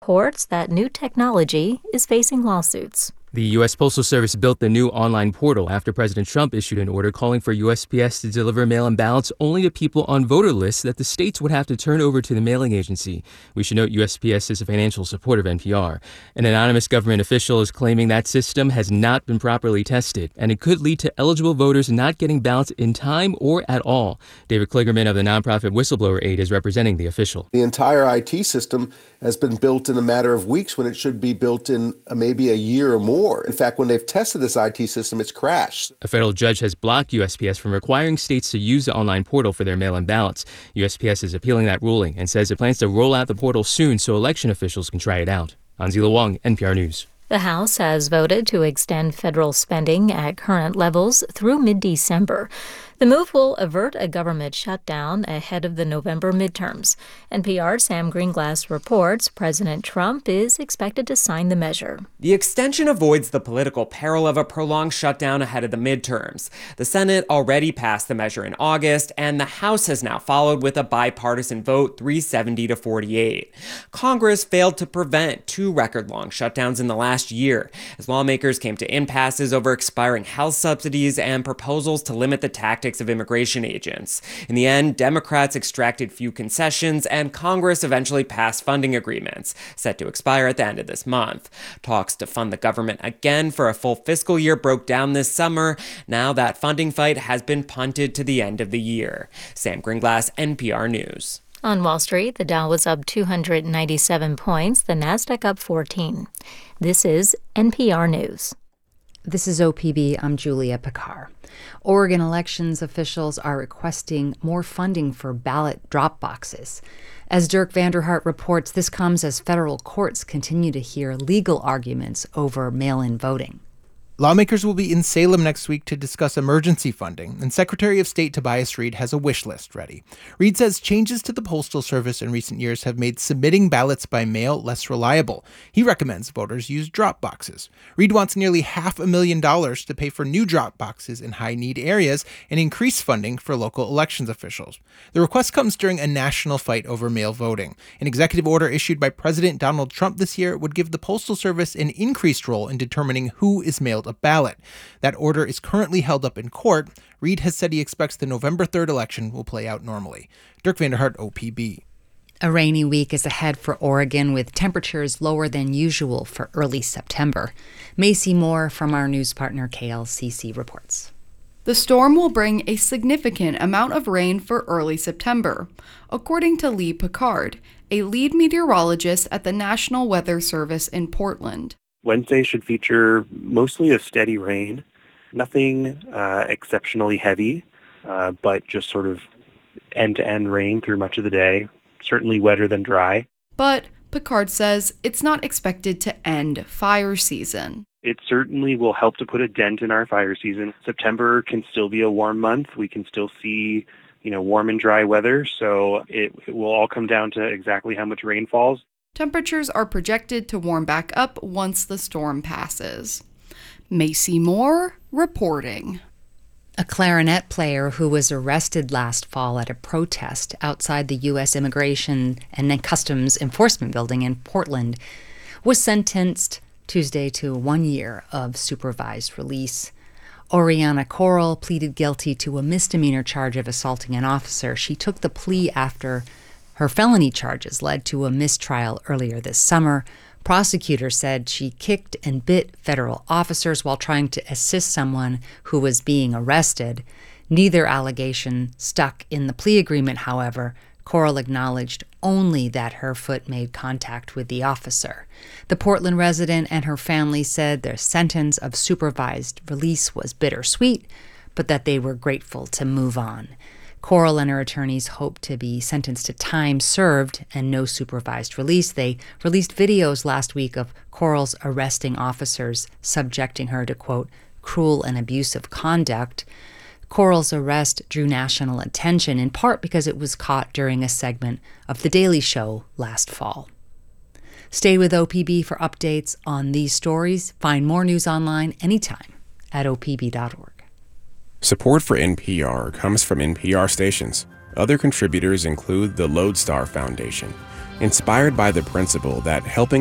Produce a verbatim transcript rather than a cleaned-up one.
reports that new technology is facing lawsuits. The U S. Postal Service built the new online portal after President Trump issued an order calling for U S P S to deliver mail-in ballots only to people on voter lists that the states would have to turn over to the mailing agency. We should note U S P S is a financial supporter of N P R. An anonymous government official is claiming that system has not been properly tested, and it could lead to eligible voters not getting ballots in time or at all. David Kligerman of the nonprofit Whistleblower Aid is representing the official. The entire I T system has been built in a matter of weeks when it should be built in maybe a year or more. In fact, when they've tested this I T system, it's crashed. A federal judge has blocked U S P S from requiring states to use the online portal for their mail-in ballots. U S P S is appealing that ruling and says it plans to roll out the portal soon so election officials can try it out. Anzila Wong, N P R News. The House has voted to extend federal spending at current levels through mid-December. The move will avert a government shutdown ahead of the November midterms. N P R's Sam Greenglass reports President Trump is expected to sign the measure. The extension avoids the political peril of a prolonged shutdown ahead of the midterms. The Senate already passed the measure in August, and the House has now followed with a bipartisan vote, three seventy to forty-eight. Congress failed to prevent two record-long shutdowns in the last year, as lawmakers came to impasses over expiring health subsidies and proposals to limit the tactics of immigration agents. In the end, Democrats extracted few concessions, and Congress eventually passed funding agreements, set to expire at the end of this month. Talks to fund the government again for a full fiscal year broke down this summer. Now that funding fight has been punted to the end of the year. Sam Greenglass, N P R News. On Wall Street, the Dow was up two hundred ninety-seven points, the Nasdaq up fourteen. This is N P R News. This is O P B. I'm Julia Picard. Oregon elections officials are requesting more funding for ballot drop boxes. As Dirk Vanderhart reports, this comes as federal courts continue to hear legal arguments over mail-in voting. Lawmakers will be in Salem next week to discuss emergency funding, and Secretary of State Tobias Read has a wish list ready. Read says changes to the Postal Service in recent years have made submitting ballots by mail less reliable. He recommends voters use drop boxes. Read wants nearly half a million dollars to pay for new drop boxes in high-need areas and increase funding for local elections officials. The request comes during a national fight over mail voting. An executive order issued by President Donald Trump this year would give the Postal Service an increased role in determining who is mailed a ballot. That order is currently held up in court. Reed has said he expects the November third election will play out normally. Dirk Vanderhart, O P B. A rainy week is ahead for Oregon, with temperatures lower than usual for early September. Macy Moore from our news partner K L C C reports. The storm will bring a significant amount of rain for early September, according to Lee Picard, a lead meteorologist at the National Weather Service in Portland. Wednesday should feature mostly a steady rain, nothing uh, exceptionally heavy, uh, but just sort of end-to-end rain through much of the day, certainly wetter than dry. But Picard says it's not expected to end fire season. It certainly will help to put a dent in our fire season. September can still be a warm month. We can still see, you know, warm and dry weather, so it, it will all come down to exactly how much rain falls. Temperatures are projected to warm back up once the storm passes. Macy Moore reporting. A clarinet player who was arrested last fall at a protest outside the U S Immigration and Customs Enforcement Building in Portland was sentenced Tuesday to one year of supervised release. Oriana Coral pleaded guilty to a misdemeanor charge of assaulting an officer. She took the plea after her felony charges led to a mistrial earlier this summer. Prosecutors said she kicked and bit federal officers while trying to assist someone who was being arrested. Neither allegation stuck in the plea agreement, however. Coral acknowledged only that her foot made contact with the officer. The Portland resident and her family said their sentence of supervised release was bittersweet, but that they were grateful to move on. Coral and her attorneys hope to be sentenced to time served and no supervised release. They released videos last week of Coral's arresting officers, subjecting her to, quote, cruel and abusive conduct. Coral's arrest drew national attention, in part because it was caught during a segment of The Daily Show last fall. Stay with O P B for updates on these stories. Find more news online anytime at O P B dot org. Support for N P R comes from N P R stations. Other contributors include the Lodestar Foundation, inspired by the principle that helping